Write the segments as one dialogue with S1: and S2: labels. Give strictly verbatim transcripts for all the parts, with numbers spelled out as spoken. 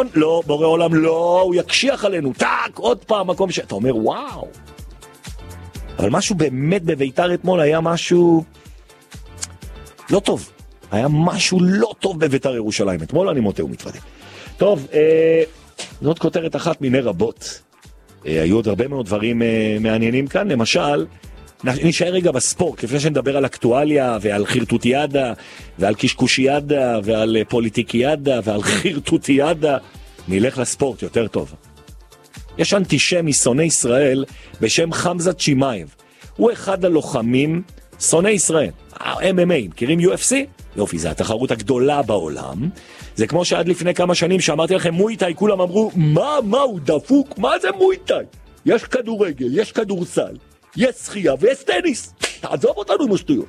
S1: לא, בורא עולם, לא, הוא יקשיח עלינו, טק, עוד פעם, מקום ש... אתה אומר, וואו. אבל משהו באמת בביתר אתמול היה משהו לא טוב. היה משהו לא טוב בביתר ירושלים. אתמול אני מוטה ומתוודה. טוב, אה, זאת כותרת אחת מיני רבות. אה, היו עוד הרבה מאוד דברים אה, מעניינים כאן. למשל, נשאר רגע בספורט, לפני שנדבר על אקטואליה ועל חירטוטיאדה ועל קשקושיאדה ועל פוליטיקיאדה ועל חירטוטיאדה. נלך לספורט יותר טוב. יש אנטישמי שונא ישראל בשם חמזה צ'ימאייב. הוא אחד הלוחמים שונא ישראל. ה-אם אם איי, מכירים יו אף סי? יופי, זה התחרות הגדולה בעולם. זה כמו שעד לפני כמה שנים שאמרתי לכם מויטאי, כולם אמרו, מה, מה הוא דפוק? מה זה מויטאי? יש כדורגל, יש כדורסל, יש שחייה ויש טניס. תעזוב אותנו עם השטויות.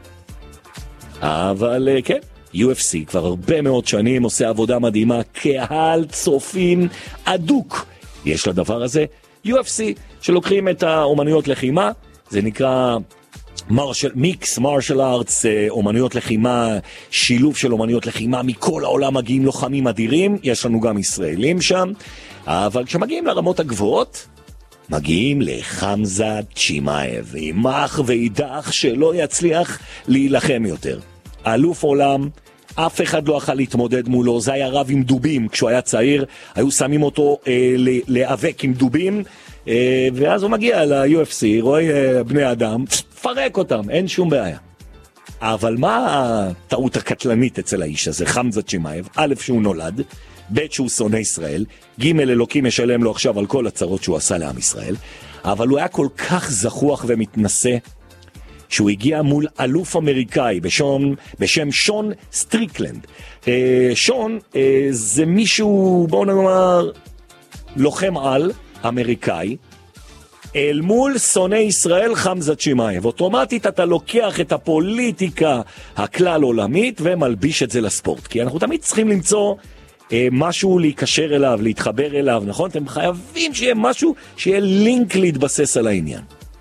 S1: אבל כן, יו אף סי כבר הרבה מאוד שנים עושה עבודה מדהימה, קהל צופים אדוק. יש לדבר הזה יו אף סי, שלוקחים את האומנויות לחימה, זה נקרא מרשל, מיקס, מרשל ארטס, אומנויות לחימה, שילוב של אומנויות לחימה, מכל העולם מגיעים לוחמים אדירים, יש לנו גם ישראלים שם, אבל כשמגיעים לרמות הגבוהות, מגיעים לחמזה צ'ימאייב, ימח וידח שלא יצליח להילחם יותר. אלוף עולם, אף אחד לא אכל להתמודד מולו, זה היה רב עם דובים כשהוא היה צעיר, היו שמים אותו אה, להיאבק עם דובים, אה, ואז הוא מגיע ל-יו אף סי, רואה אה, בני אדם, פרק אותם, אין שום בעיה. אבל מה הטעות הקטלנית אצל האיש הזה, חמזה צ'ימאייב? א', שהוא נולד, ב', שהוא שונא ישראל, ג', אלוקים משלם לו עכשיו על כל הצרות שהוא עשה לעם ישראל, אבל הוא היה כל כך זחוח ומתנשא, שהוא הגיע מול אלוף אמריקאי בשם, בשם שון סטריקלנד. אה, שון אה, זה מישהו, בואו נאמר, לוחם על אמריקאי, אל מול שונא ישראל חמזה צ'ימאייב. אוטומטית אתה לוקח את הפוליטיקה הכלל עולמית ומלביש את זה לספורט. כי אנחנו תמיד צריכים למצוא אה, משהו להיקשר אליו, להתחבר אליו, נכון? אתם חייבים שיהיה משהו, שיהיה לינק להתבסס על העניין.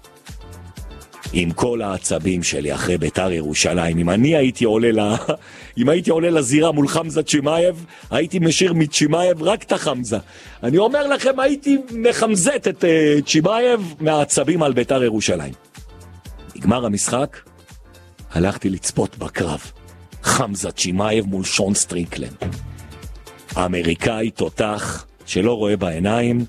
S1: עם כל העצבים שלי אחרי ביתר ירושלים, אם אני הייתי עולה ל... אם הייתי עולה לזירה מול חמזה צ'ימאייב, הייתי משאיר מצ'ימאייב רק את החמזה. אני אומר לכם, הייתי מחמזת את uh, צ'ימאייב מהעצבים על ביתר ירושלים. נגמר המשחק, הלכתי לצפות בקרב. חמזה צ'ימאייב מול שון סטריקלנד. האמריקאי תותח שלא רואה בעיניים.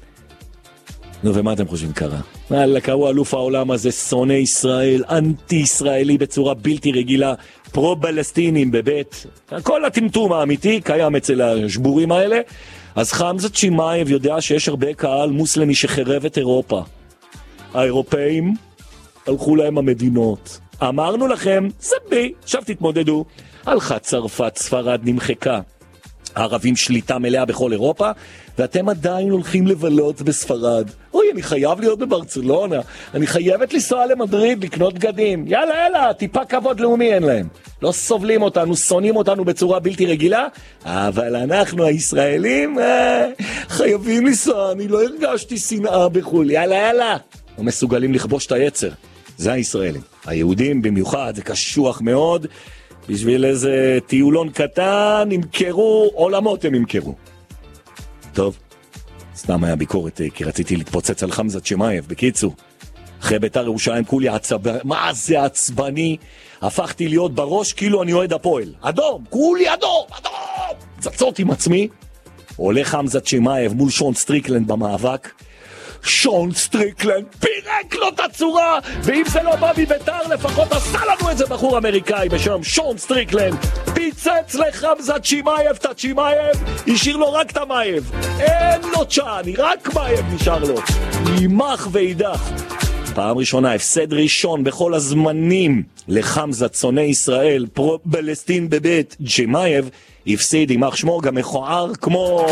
S1: נו, ומה אתם חושבים קרה? אללה, הוא אלוף העולם הזה, שונא ישראל, אנטי-ישראלי בצורה בלתי רגילה, פרו-בלסטינים בבית. כל הטמטום האמיתי קיים אצל השבורים האלה. אז חמזה צ'ימאייב יודע שיש הרבה קהל מוסלמי שחרב את אירופה. האירופאים הלכו להם המדינות. אמרנו לכם, זה בי, עכשיו תתמודדו. הלכה צרפת, ספרד נמחקה. הערבים שליטה מלאה בכל אירופה, ואתם עדיין הולכים לבלות בספרד. אוי, אני חייב להיות בברצלונה, אני חייבת לנסוע למדריד, לקנות בגדים. יאללה, יאללה, טיפה כבוד לאומי אין להם. לא סובלים אותנו, שונאים אותנו בצורה בלתי רגילה, אבל אנחנו הישראלים אה, חייבים לנסוע, אני לא הרגשתי שנאה בחול. יאללה, יאללה. לא מסוגלים לכבוש את היצר. זה הישראלים. היהודים במיוחד, זה קשוח מאוד, בשביל איזה טיולון קטן, ימכרו, עולמות הם ימכרו. טוב, סתם היה ביקורת, כי רציתי להתפוצץ על חמזה צ'ימאייב. בקיצור, אחרי ביתר ירושלים כולי עצבני, מה זה עצבני? הפכתי להיות בראש כאילו אני אוהד הפועל. אדום, כולי אדום, אדום! צצות עם עצמי, עולה חמזה צ'ימאייב מול שון סטריקלנד במאבק, שון סטריקלנד פירק לו את הצורה, ואם זה לא בא מביתר לפחות עשה לנו את זה בחור אמריקאי בשם שון סטריקלנד, פיצץ לחמזה צ'ימאייב את הצ'ימאייב, השאיר לו רק את המאייב, אין לו צ'אני, רק מאייב נשאר לו, יימח וידח. פעם ראשונה הפסד ראשון בכל הזמנים לחמזה צונא ישראל, פרו בלסטין בבית. צ'ימאייב הפסיד, יימח שמו, גם מכוער כמו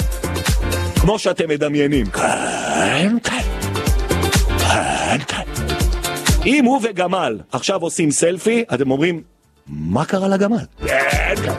S1: כמו שאתם מדמיינים. כן, כן. כן, כן. אם הוא וגמל עכשיו עושים סלפי, אתם אומרים, מה קרה לגמל? כן, כן.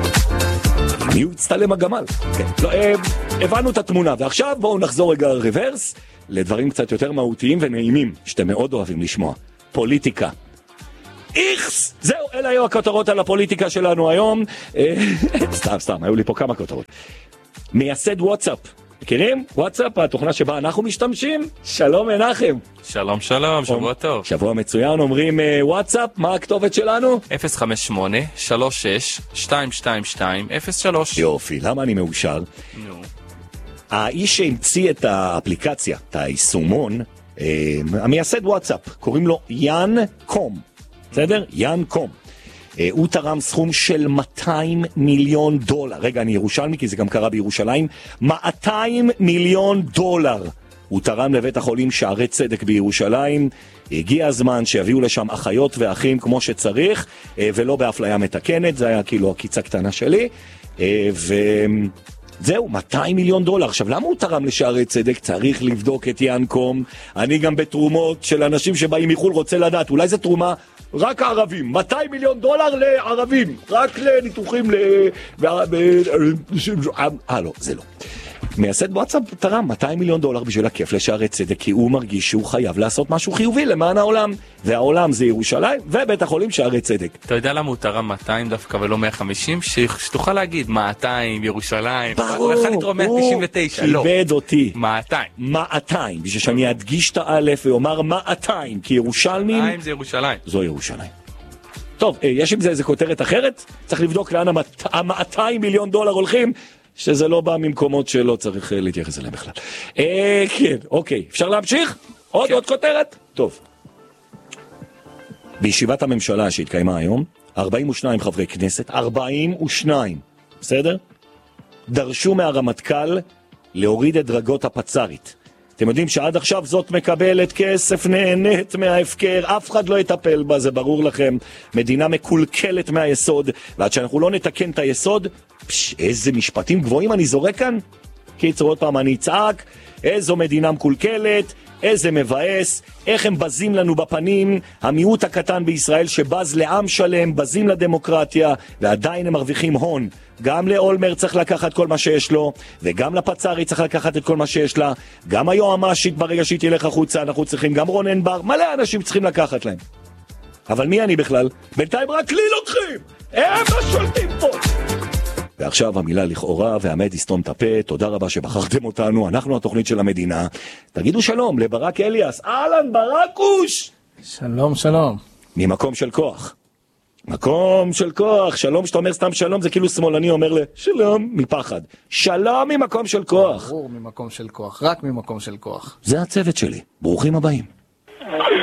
S1: מי הוא הצטלם הגמל? כן. לא, אה, הבנו את התמונה, ועכשיו בואו נחזור רגע רוורס, לדברים קצת יותר מהותיים ונעימים, שאתם מאוד אוהבים לשמוע. פוליטיקה. איכס! זהו, אלה היו הכותרות על הפוליטיקה שלנו היום. סתם, סתם, היו לי פה כמה כותרות. מייסד וואטסאפ. מכירים? וואטסאפ, התוכנה שבה אנחנו משתמשים? שלום מנחם.
S2: שלום שלום, שבוע טוב.
S1: שבוע מצוין, אומרים וואטסאפ, מה הכתובת שלנו?
S2: אפס חמש שמונה שלוש שש שתיים שתיים שתיים אפס שלוש.
S1: יופי, למה אני מאושר?
S2: נו.
S1: האיש שהמציא את האפליקציה, את היישומון, אה, המייסד וואטסאפ, קוראים לו יאן קום, בסדר? יאן קום. אה, הוא תרם סכום של מאתיים מיליון דולר, רגע אני ירושלמי כי זה גם קרה בירושלים, מאתיים מיליון דולר הוא תרם לבית החולים שערי צדק בירושלים. הגיע הזמן שיביאו לשם אחיות ואחים כמו שצריך, אה, ולא באפליה מתקנת, זה היה כאילו הקיצה קטנה שלי, אה, ו... זהו, מאתיים מיליון דולר. עכשיו, למה הוא תרם לשערי צדק? צריך לבדוק את ינקום. אני גם בתרומות של אנשים שבאים מחול רוצה לדעת, אולי זה תרומה רק הערבים. מאתיים מיליון דולר לערבים, רק לניתוחים ל... אה, לא, זה לא. מייסד וואטסאפ תרם מאתיים מיליון דולר בשביל הכיף לשערי צדק, כי הוא מרגיש שהוא חייב לעשות משהו חיובי למען העולם, והעולם זה ירושלים ובית החולים שערי צדק.
S2: אתה יודע למה הוא תרם מאתיים דווקא ולא מאה וחמישים? שתוכל להגיד מאתיים, ירושלים.
S1: ברור,
S2: הוא יכול לתרום מאה תשעים ותשע, לא.
S1: כיבד אותי.
S2: מאתיים.
S1: מאתיים, בשביל שאני אדגיש את האלף ואומר מאתיים, כי ירושלמים...
S2: מאתיים זה ירושלים.
S1: זו ירושלים. טוב, יש עם זה איזה כותרת אחרת? צריך לבדוק לאן ה-מאתיים מיליון דולר הולכים, שזה לא בא ממקומות שלא צריך להתייחס אליהם בכלל. אה, כן, אוקיי. אפשר להמשיך? עוד, עוד כותרת? טוב. בישיבת הממשלה שהתקיימה היום, ארבעים ושניים חברי כנסת, ארבעים ושניים, בסדר? דרשו מהרמטכ"ל להוריד את דרגות הפצ"רית. אתם יודעים שעד עכשיו זאת מקבלת כסף, נהנית מההפקר, אף אחד לא יטפל בה, זה ברור לכם. מדינה מקולקלת מהיסוד, ועד שאנחנו לא נתקן את היסוד, פש, איזה משפטים גבוהים אני זורק כאן. קיצור, עוד פעם אני אצעק, איזו מדינה מקולקלת, איזה מבאס, איך הם בזים לנו בפנים, המיעוט הקטן בישראל שבז לעם שלם, בזים לדמוקרטיה, ועדיין הם מרוויחים הון. גם לאולמר צריך לקחת כל מה שיש לו, וגם לפצ"רית צריך לקחת את כל מה שיש לה, גם היועמ"שית ברגע שהיא תלך החוצה, אנחנו צריכים, גם רונן בר, מלא אנשים צריכים לקחת להם. אבל מי אני בכלל? בינתיים רק לי לוקחים! הם השולטים פה! ועכשיו המילה לכאורה, והמד יסתום את הפה, תודה רבה שבחרתם אותנו, אנחנו התוכנית של המדינה. תגידו שלום לברק אליאס, אהלן ברקוש!
S3: שלום שלום.
S1: ממקום של כוח. מקום של כוח, שלום שאתה אומר סתם שלום, זה כאילו שמאלני אומר לשלום מפחד. שלום ממקום של כוח.
S3: ברור ממקום של כוח, רק ממקום של כוח.
S1: זה הצוות שלי, ברוכים הבאים.